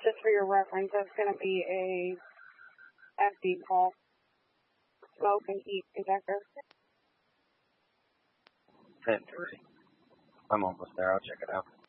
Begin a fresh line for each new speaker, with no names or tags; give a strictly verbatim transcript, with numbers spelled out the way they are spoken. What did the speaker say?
Just for your reference, that's going to be a F D call. Smoke and heat detector.
ten three. I'm almost there. I'll check it out.